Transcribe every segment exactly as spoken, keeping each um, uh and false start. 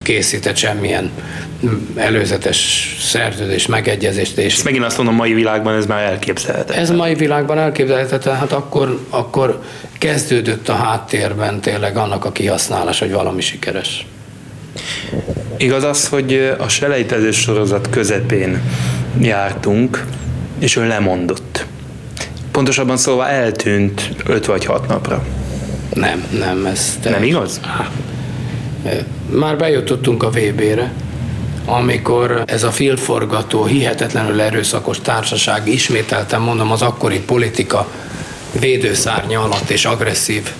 készített semmilyen előzetes szerződés, megegyezést. És ezt megint azt mondom, mai világban ez már elképzelhetetlen. Ez mai világban elképzelhetetlen, hát akkor, akkor kezdődött a háttérben tényleg annak a kihasználás, hogy valami sikeres. Igaz az, hogy a selejtező sorozat közepén jártunk, és ő lemondott. Pontosabban szóval eltűnt öt vagy hat napra. Nem, nem, ez... Nem igaz? Már bejutottunk a vé bé-re, amikor ez a filmforgató, hihetetlenül erőszakos társaság, ismételten mondom, az akkori politika védőszárnya alatt és agresszív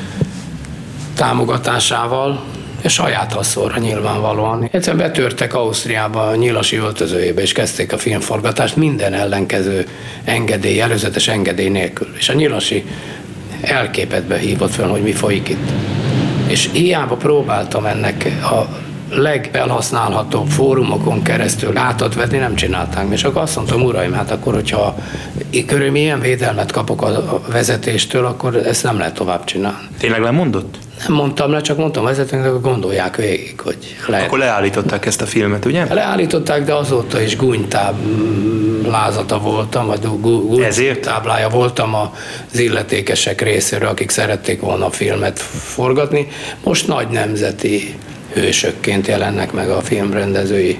támogatásával, és saját haszonra nyilvánvalóan. Egyszerűen betörtek Ausztriába a Nyilasi öltözőjébe, és kezdték a filmforgatást minden ellenkező engedély, előzetes engedély nélkül. És a Nyilasi elképedbe hívott fel, hogy mi folyik itt. És hiába próbáltam ennek a legfelhasználhatóbb fórumokon keresztül átadvetni, nem csinálták. És akkor azt mondtam, uraim, hát akkor, hogyha körülbelül ilyen védelmet kapok a vezetéstől, akkor ezt nem lehet tovább csinálni. Tényleg lemondott? Nem mondtam le, csak mondtam vezetőnek, hogy gondolják végig, hogy lehet. Akkor leállították ezt a filmet, ugye? Leállították, de azóta is gúnytáb lázata voltam, vagy gúnytáblája voltam az illetékesek részéről, akik szerették volna a filmet forgatni. Most nagy nemzeti hősökként jelennek meg a filmrendezői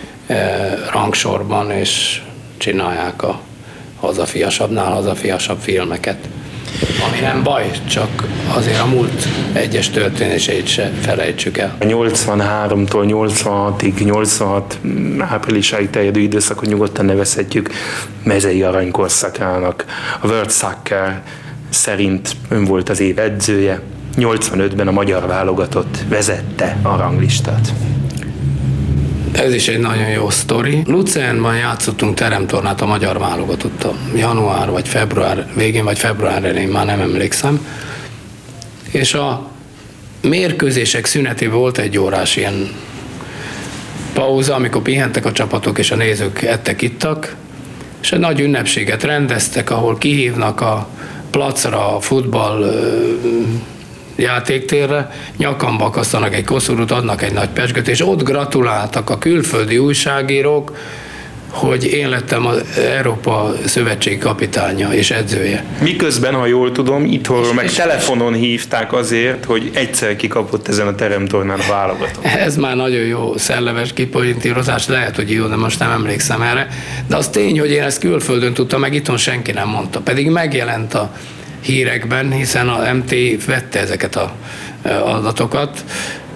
rangsorban, és csinálják a hazafiasabbnál hazafiasabb filmeket. Ami nem baj, csak azért a múlt egyes történéseit se felejtsük el. nyolcvanháromtól nyolcvanhatig, nyolcvanhat áprilisáig terjedő időszakot nyugodtan nevezhetjük mezei aranykorszakának. A World Soccer szerint ön volt az év edzője, nyolcvanötben a magyar válogatott vezette a ranglistát. Ez is egy nagyon jó sztori. Luzernban játszottunk teremtornát a magyar válogatottal. Január vagy február végén, vagy február elején, már nem emlékszem. És a mérkőzések szünetében volt egy órás ilyen pauza, amikor pihentek a csapatok, és a nézők ettek, ittak, és egy nagy ünnepséget rendeztek, ahol kihívnak a placra, a futball játéktérre, nyakamba akasztanak egy koszorút, adnak egy nagy pezsgőt, és ott gratuláltak a külföldi újságírók, hogy én lettem az Európa Szövetség kapitánya és edzője. Miközben, ha jól tudom, itthonról meg telefonon hívták azért, hogy egyszer kikapott ezen a teremtornán a válogatott. Ez már nagyon jó szellemes kipolitírozás, lehet, hogy jó, de most nem emlékszem erre. De az tény, hogy én ezt külföldön tudtam, meg itthon senki nem mondta. Pedig megjelent a hírekben, hiszen a em té vette ezeket az adatokat.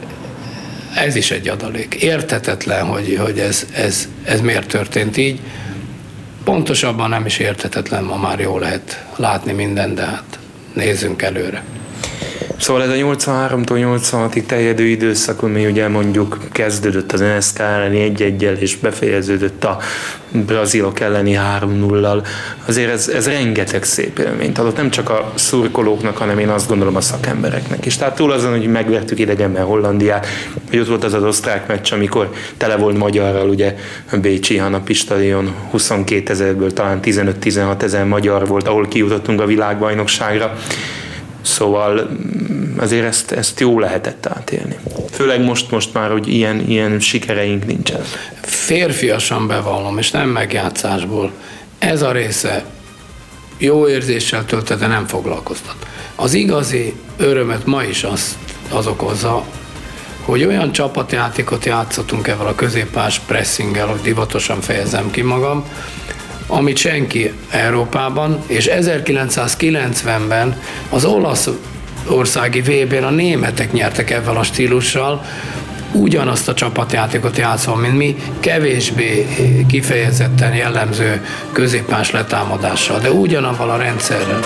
Ez is egy adalék. Érthetetlen, hogy, hogy ez, ez, ez miért történt így. Pontosabban nem is érthetetlen, ma már jól lehet látni mindent, de hát nézzünk előre. Szóval ez a nyolcvanháromtól nyolcvanhatig terjedő időszak, ami ugye mondjuk kezdődött az en es ká elleni egy-egyel, és befejeződött a brazilok elleni három nullal, azért ez, ez rengeteg szép élményt adott, nem csak a szurkolóknak, hanem én azt gondolom a szakembereknek is. Tehát túl azon, hogy megvertük idegenben Hollandiát, hogy ott volt az az osztrák meccs, amikor tele volt magyarral, ugye a bécsi Hanapi stadion huszonkétezerből talán tizenöt-tizenhat ezer magyar volt, ahol kijutottunk a világbajnokságra. Szóval azért ezt, ezt jó lehetett átélni. Főleg most, most már, hogy ilyen, ilyen sikereink nincsen. Férfiasan bevallom, és nem megjátszásból. Ez a része jó érzéssel töltete nem foglalkoztat. Az igazi örömet ma is azt, az okozza, hogy olyan csapatjátékot játszottunk ezzel a középpás pressinggel, hogy divatosan fejezem ki magam, amit senki Európában, és ezerkilencszázkilencvenben az olaszországi vé bén a németek nyertek ezzel a stílussal, ugyanazt a csapatjátékot játszva, mint mi, kevésbé kifejezetten jellemző középpás letámadással, de ugyanavval a rendszerrel.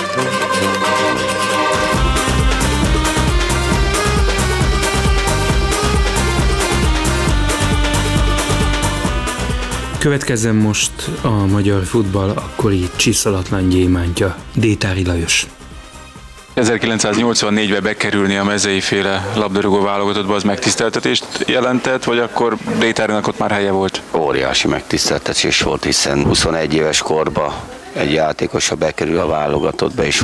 Következzen most a magyar futball akkori csiszolatlan gyémántja, Détári Lajos. ezerkilencszáznyolcvannégyben bekerülni a mezei féle labdarúgó válogatottba az megtiszteltetést jelentett, vagy akkor Détárinak ott már helye volt? Óriási megtiszteltetés volt, hiszen huszonegy éves korban egy játékos, ha bekerül a válogatottba, és ott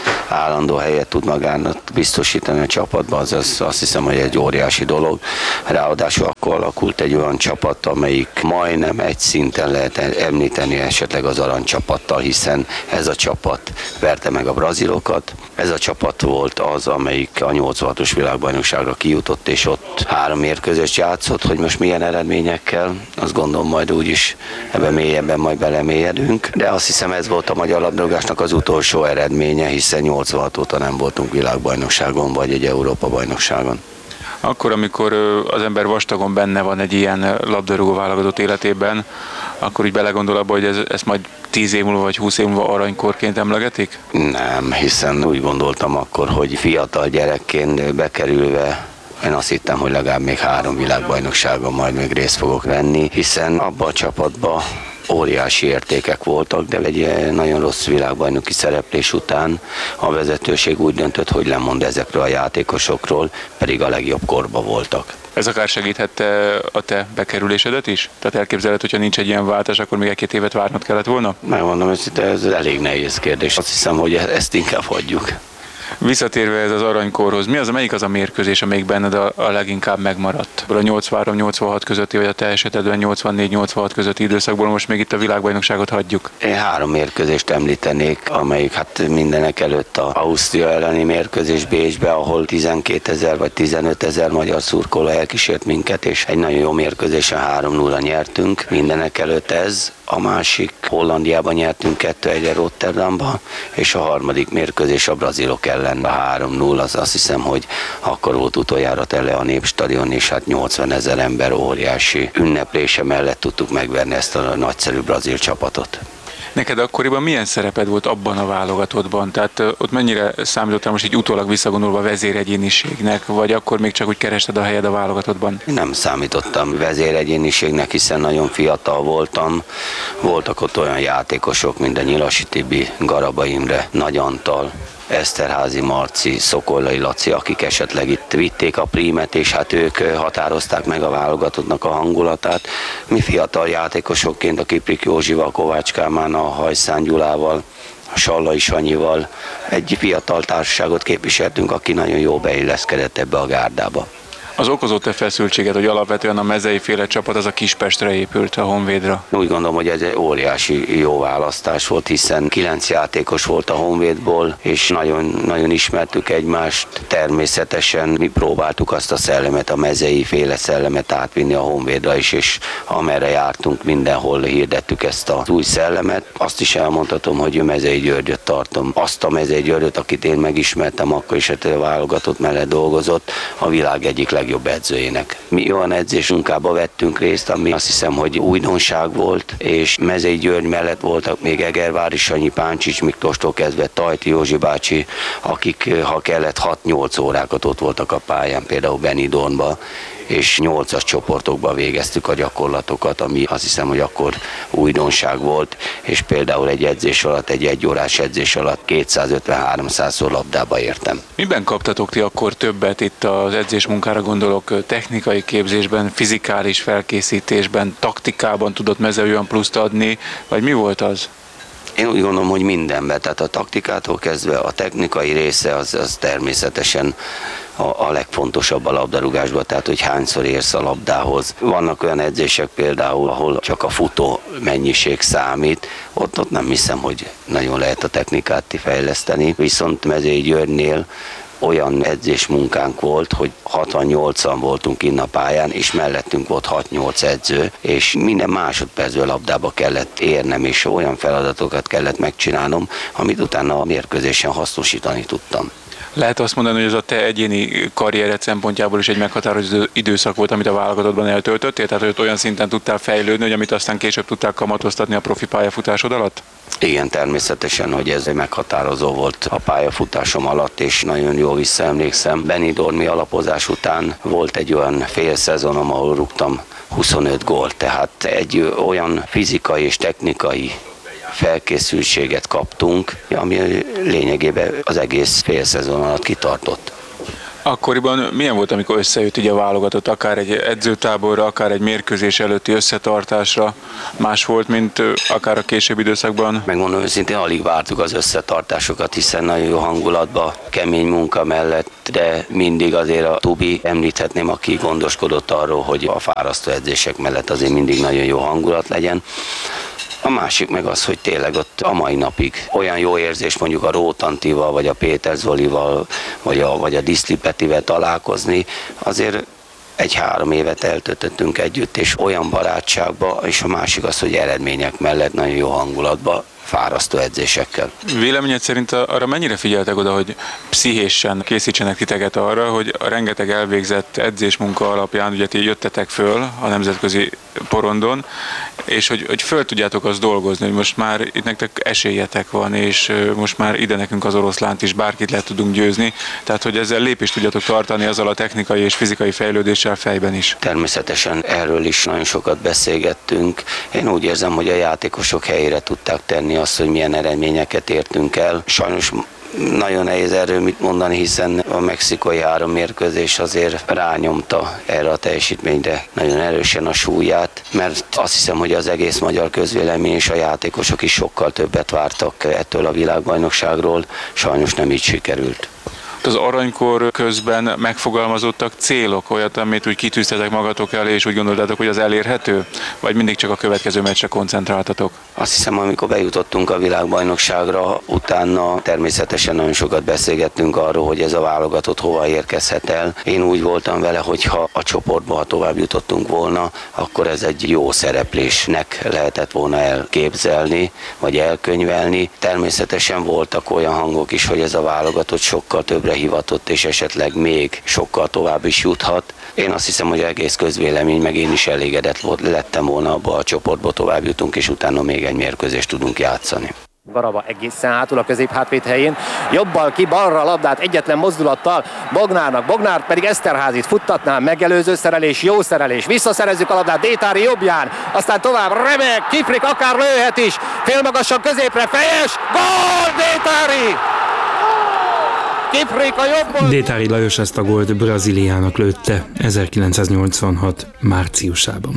állandó helyet tud magának biztosítani a csapatban, az, az azt hiszem, hogy egy óriási dolog. Ráadásul akkor alakult egy olyan csapat, amelyik majdnem egy szinten lehet említeni esetleg az aranycsapattal, hiszen ez a csapat verte meg a brazilokat. Ez a csapat volt az, amelyik a nyolcvanhatos világbajnokságra kijutott, és ott három mérkőzést játszott, hogy most milyen eredményekkel, azt gondolom majd úgyis ebben mélyebben majd belemélyedünk. De azt hiszem, ez volt a magyar labdarúgásnak az utolsó eredménye, hiszen nyolcvanhat óta nem voltunk világbajnokságon, vagy egy Európa-bajnokságon. Akkor, amikor az ember vastagon benne van egy ilyen labdarúgó válogatott életében, akkor úgy belegondol abba, hogy ez, ezt majd tíz év múlva vagy húsz év múlva aranykorként emlegetik? Nem, hiszen úgy gondoltam akkor, hogy fiatal gyerekként bekerülve én azt hittem, hogy legalább még három világbajnokságon majd még részt fogok venni, hiszen abban a csapatban óriási értékek voltak, de egy nagyon rossz világbajnoki szereplés után a vezetőség úgy döntött, hogy lemond ezekről a játékosokról, pedig a legjobb korban voltak. Ez akár segíthette a te bekerülésedet is? Tehát elképzeled, hogyha nincs egy ilyen váltás, akkor még egy-két évet várnod kellett volna? Megmondom, hogy ez elég nehéz kérdés. Azt hiszem, hogy ezt inkább hagyjuk. Visszatérve ez az aranykorhoz, mi az, melyik az a mérkőzés, amelyik benned a, a leginkább megmaradt? A nyolcvanhárom nyolcvanhat közötti, vagy a te esetedben nyolcvannégy nyolcvanhat közötti időszakból, most még itt a világbajnokságot hagyjuk. Én három mérkőzést említenék, amelyik hát mindenek előtt az Ausztria elleni mérkőzés Bécsbe, ahol tizenkétezer vagy tizenötezer magyar szurkoló elkísért minket, és egy nagyon jó mérkőzésen három nulla nyertünk. Mindenek előtt ez. A másik Hollandiában nyertünk kettő egyre Rotterdamban, és a harmadik mérkőzés a brazilok ellen a három nulla, az azt hiszem, hogy akkor volt utoljára tele a Népstadion, és hát nyolcvanezer ember óriási ünneplése mellett tudtuk megverni ezt a nagyszerű brazil csapatot. Neked akkoriban milyen szereped volt abban a válogatottban? Tehát ott mennyire számítottál most így utólag visszagondolva vezéregyéniségnek, vagy akkor még csak úgy kerested a helyed a válogatottban? Nem számítottam vezéregyéniségnek, hiszen nagyon fiatal voltam. Voltak ott olyan játékosok, mint a Nyilasi Tibi, Garaba Imre, Nagy Antal, Eszterházi Marci, Szokollai Laci, akik esetleg itt vitték a prímet, és hát ők határozták meg a válogatottnak a hangulatát. Mi fiatal játékosokként a Kiprik Józsival, Kovács Kálmánnal, Hajszán Gyulával, a Sallai Sanyival egy fiatal társaságot képviseltünk, aki nagyon jó beilleszkedett ebbe a gárdába. Az okozott-e feszültséget, hogy alapvetően a mezei féle csapat az a Kispestre épült, a Honvédra? Úgy gondolom, hogy ez egy óriási jó választás volt, hiszen kilenc játékos volt a Honvédból, és nagyon, nagyon ismertük egymást. Természetesen mi próbáltuk azt a szellemet, a mezei féle szellemet átvinni a Honvédra is, és amerre jártunk, mindenhol hirdettük ezt az új szellemet. Azt is elmondhatom, hogy Mezei Györgyöt tartom. Azt a Mezei Györgyöt, akit én megismertem, akkor is a válogatott mellett dolgozott, a világ egyik legjobb edzőjének. Mi olyan edzésmunkába vettünk részt, ami azt hiszem, hogy újdonság volt, és Mezei György mellett voltak még Egervári Sanyi, Páncsics Miklóstól kezdve Tajti Józsi bácsi, akik ha kellett hat-nyolc órákat ott voltak a pályán, például Benidormban, és nyolcas csoportokban végeztük a gyakorlatokat, ami azt hiszem, hogy akkor újdonság volt, és például egy edzés alatt, egy egyórás edzés alatt kétszázötven-háromszázszor labdába értem. Miben kaptatok ti akkor többet itt az edzés munkára gondolok, technikai képzésben, fizikális felkészítésben, taktikában tudott Mezei olyan pluszt adni, vagy mi volt az? Én úgy gondolom, hogy mindenben, tehát a taktikától kezdve a technikai része az, az természetesen a, a legfontosabb a labdarúgásban, tehát hogy hányszor érsz a labdához. Vannak olyan edzések például, ahol csak a futó mennyiség számít, ott, ott nem hiszem, hogy nagyon lehet a technikát fejleszteni, viszont Mezei Györgynél olyan edzésmunkánk volt, hogy hatvannyolcan voltunk innen a pályán, és mellettünk volt hat-nyolc edző, és minden másodpercben labdába kellett érnem, és olyan feladatokat kellett megcsinálnom, amit utána a mérkőzésen hasznosítani tudtam. Lehet azt mondani, hogy ez a te egyéni karriered szempontjából is egy meghatározó időszak volt, amit a válogatottban eltöltöttél, tehát hogy olyan szinten tudtál fejlődni, hogy amit aztán később tudtál kamatoztatni a profi pályafutásod alatt? Igen, természetesen, hogy ez meghatározó volt a pályafutásom alatt, és nagyon jól visszaemlékszem. Benidormi alapozás után volt egy olyan fél szezonom, ahol rúgtam huszonöt gólt, tehát egy olyan fizikai és technikai felkészültséget kaptunk, ami lényegében az egész fél szezon alatt kitartott. Akkoriban milyen volt, amikor összejött ugye a válogatott, akár egy edzőtáborra, akár egy mérkőzés előtti összetartásra, más volt, mint akár a későbbi időszakban? Megmondom őszintén, alig vártuk az összetartásokat, hiszen nagyon jó hangulatban, kemény munka mellett, de mindig azért a Tubi említhetném, aki gondoskodott arról, hogy a fárasztó edzések mellett azért mindig nagyon jó hangulat legyen. A másik meg az, hogy tényleg ott a mai napig olyan jó érzés mondjuk a Rótantival, vagy a Péter Zolival, vagy a, vagy a Diszli Petivel találkozni, azért egy-három évet eltöltöttünk együtt, és olyan barátságba, és a másik az, hogy eredmények mellett nagyon jó hangulatba, fárasztó edzésekkel. Véleményed szerint arra mennyire figyeltek oda, hogy pszichésen készítsenek titeket arra, hogy a rengeteg elvégzett edzésmunka alapján ugye ti jöttetek föl a nemzetközi porondon, és hogy, hogy föl tudjátok azt dolgozni, hogy most már itt nektek esélyetek van, és most már ide nekünk az oroszlánt is bárkit le tudunk győzni, tehát hogy ezzel lépést tudjátok tartani azzal a technikai és fizikai fejlődéssel fejben is. Természetesen erről is nagyon sokat beszélgettünk. Én úgy érzem, hogy a játékosok helyére tudták tenni azt, hogy milyen eredményeket értünk el. Sajnos nagyon nehéz erről mit mondani, hiszen a mexikói három mérkőzés azért rányomta erre a teljesítményre nagyon erősen a súlyát, mert azt hiszem, hogy az egész magyar közvélemény és a játékosok is sokkal többet vártak ettől a világbajnokságról, sajnos nem így sikerült. Az aranykor közben megfogalmazottak célok, olyat, amit úgy kitűztetek magatok elé, és úgy gondoltátok, hogy az elérhető? Vagy mindig csak a következő meccsre koncentráltatok? Azt hiszem, amikor bejutottunk a világbajnokságra, utána természetesen nagyon sokat beszélgettünk arról, hogy ez a válogatott hova érkezhet el. Én úgy voltam vele, hogy ha a csoportba, ha tovább jutottunk volna, akkor ez egy jó szereplésnek lehetett volna elképzelni, vagy elkönyvelni. Természetesen voltak olyan hangok is, hogy ez a válogatott sokkal többre hivatott, és esetleg még sokkal tovább is juthat. Én azt hiszem, hogy egész közvélemény, meg én is elégedett volt, lettem volna abba a csoportba, tovább jutunk, és utána még egy mérkőzést tudunk játszani. Garaba egészen hátul a középhátvéd helyén, jobbal ki, balra a labdát egyetlen mozdulattal Bognárnak, Bognár pedig Eszterházit futtatná, megelőző szerelés, jó szerelés, visszaszerezzük a labdát Détári jobbján, aztán tovább remek, Kifrik akár lőhet is, félmagasan középre, fejes, gól Détári! Kifrik a jobbon! Détári Lajos ezt a gólt Brazíliának lőtte ezerkilencszáznyolcvanhat márciusában.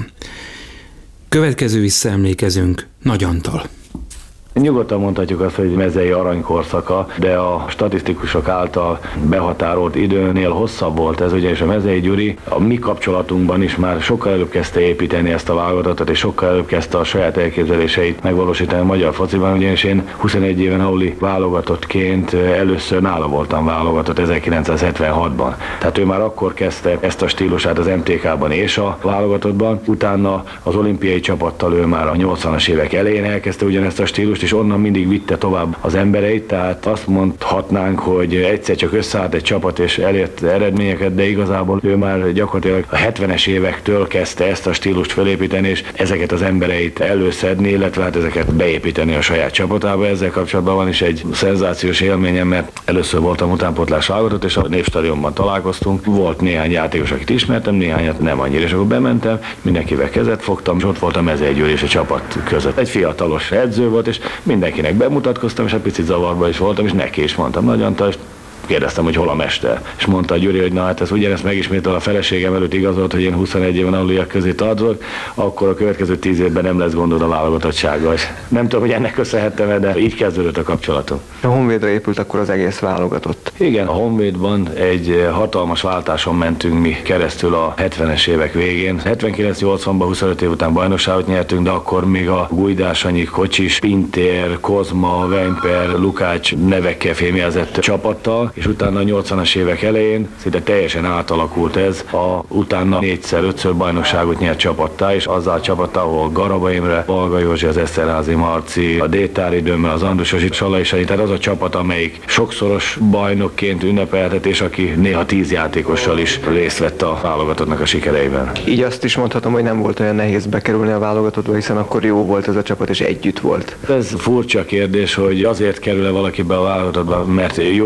Következő visszaemlékezünk Nagy Antal. Nyugodtan mondhatjuk azt, hogy mezei aranykorszaka, de a statisztikusok által behatárolt időnél hosszabb volt ez, ugyanis a Mezei Gyuri a mi kapcsolatunkban is már sokkal előbb kezdte építeni ezt a válogatottat, és sokkal előbb kezdte a saját elképzeléseit megvalósítani a magyar fociban, ugyanis én huszonegy éven auli válogatottként először nála voltam válogatott ezerkilencszázhetvenhatban. Tehát ő már akkor kezdte ezt a stílusát az em té ká-ban és a válogatottban, utána az olimpiai csapattal ő már a nyolcvanas évek elején elkezdte ugyanezt a stílust, és onnan mindig vitte tovább az embereit, tehát azt mondhatnánk, hogy egyszer csak összeállt egy csapat és elért eredményeket, de igazából ő már gyakorlatilag a hetvenes évektől kezdte ezt a stílust felépíteni, és ezeket az embereit előszedni, illetve hát ezeket beépíteni a saját csapatába. Ezzel kapcsolatban van is egy szenzációs élményem, mert először voltam utánpótlás válogatott, és a Népstadionban találkoztunk. Volt néhány játékos, akit ismertem, néhányat nem annyira, és akkor bementem, mindenkivel kezet fogtam, és ott volt a Mezei Gyuri és a csapat között. Egy fiatalos edző volt, és mindenkinek bemutatkoztam, és egy picit zavarba is voltam, és neki is mondtam, Nagy Antal, kérdeztem, hogy hol a mester. És mondta a Gyuri, hogy na hát ez ugyanezt megismétel a feleségem előtt igazolt, hogy én huszonegy éven aluliak közé tartozok, akkor a következő tíz évben nem lesz gondod a válogatottsággal. És nem tudom, hogy ennek köszönhettem, de így kezdődött a kapcsolatunk. A Honvédre épült akkor az egész válogatott. Igen, a Honvédban egy hatalmas váltáson mentünk mi keresztül a hetvenes évek végén. hetvenkilenc nyolcvanban huszonöt év után bajnokságot nyertünk, de akkor még a Gulydásanyi, Kocsis, Pintér, Kozma, Vejmper, Lukács nevekkel fémjelzett csapattal, és utána a nyolcvanas évek elején szinte teljesen átalakult ez, a utána négyszer, ötször bajnokságot nyert csapattá, és azzal a csapattá, ahol Garaba Imre, Valga Józsi, az Eszterházi Marci, a Détári Dömmel, az Andrusosi, Salai Sanyi, tehát az a csapat, amelyik sokszoros bajnokként ünnepelhet, és aki néha tíz játékossal is részt vett a válogatottnak a sikereiben. Így azt is mondhatom, hogy nem volt olyan nehéz bekerülni a válogatottba, hiszen akkor jó volt ez a csapat, és együtt volt. Ez furcsa kérdés, hogy azért kerül-e valaki be a válogatottba, mert jó a csapat,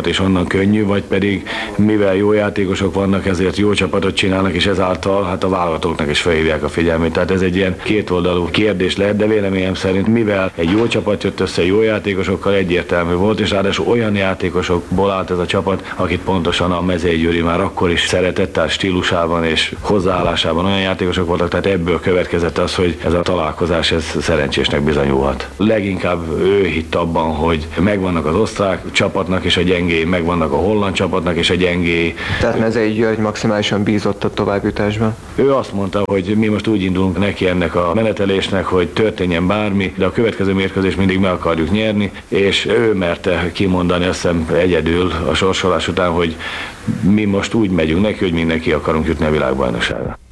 csapat, és onnan könnyű, vagy pedig mivel jó játékosok vannak, ezért jó csapatot csinálnak, és ezáltal hát a válogatottnak is felhívják a figyelmét. Tehát ez egy ilyen kétoldalú kérdés lehet, de véleményem szerint, mivel egy jó csapat jött össze jó játékosokkal, egyértelmű volt, és ráadásul olyan játékosokból állt ez a csapat, akit pontosan a Mezei Győri már akkor is szeretett, tehát stílusában és hozzáállásában olyan játékosok voltak, tehát ebből következett az, hogy ez a találkozás ez szerencsésnek bizonyulhat. Leginkább ő hitt abban, hogy megvannak az osztrák csapatnak és a gyengéi, megvannak a holland csapatnak és a gyengéi. Tehát Mezei György maximálisan bízott a továbbjutásban? Ő azt mondta, hogy mi most úgy indulunk neki ennek a menetelésnek, hogy történjen bármi, de a következő mérkőzés mindig meg akarjuk nyerni, és ő merte kimondani azt hiszem egyedül a sorsolás után, hogy mi most úgy megyünk neki, hogy mindenki akarunk jutni a világbajnokságra.